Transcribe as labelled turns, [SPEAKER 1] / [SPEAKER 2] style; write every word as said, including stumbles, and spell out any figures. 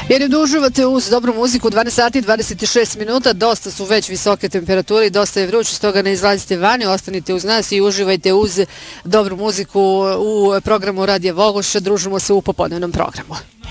[SPEAKER 1] Jer da uživate uz dobru muziku, dvanaest sati i dvadeset šest minuta, dosta su već visoke temperature i dosta je vruće, stoga ne izlazite vani, ostanite uz nas i uživajte uz dobru muziku u programu Radija Vogoš, družimo se u popodnevnom programu.